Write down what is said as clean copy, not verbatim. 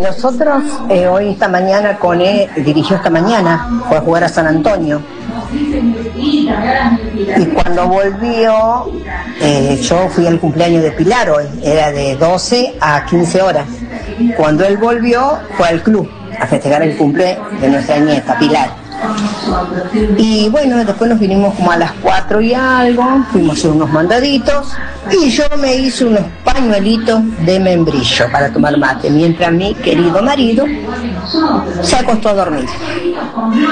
Nosotros hoy esta mañana dirigió esta mañana, fue a jugar a San Antonio. Y cuando volvió, yo fui al cumpleaños de Pilar hoy, era de 12 a 15 horas. Cuando él volvió, fue al club a festejar el cumple de nuestra nieta, Pilar. Y bueno, después nos vinimos como a las 4 y algo, fuimos a hacer unos mandaditos y yo me hice unos pañuelitos de membrillo para tomar mate, mientras mi querido marido se acostó a dormir.